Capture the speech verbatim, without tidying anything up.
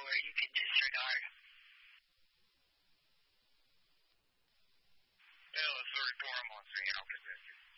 or you can disregard. L thirty-four, I'm on scene. I'll present you.